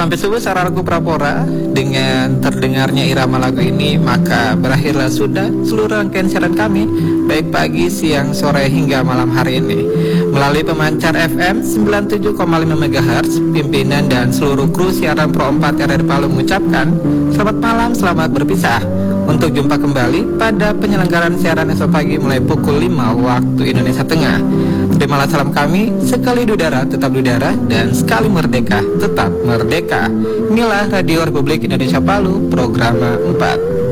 Sampai subuh Sararaku Prapora. Dengan terdengarnya irama lagu ini, maka berakhirlah sudah seluruh rangkaian siaran kami, baik pagi, siang, sore hingga malam hari ini. Melalui pemancar FM 97,5 MHz, pimpinan dan seluruh kru siaran Pro 4 RRI Palu mengucapkan selamat malam, selamat berpisah. Untuk jumpa kembali pada penyelenggaraan siaran esok pagi mulai pukul 5 waktu Indonesia Tengah. Terimalah salam kami, sekali dudara tetap dudara, dan sekali merdeka tetap merdeka. Inilah Radio Republik Indonesia Palu, Programa 4.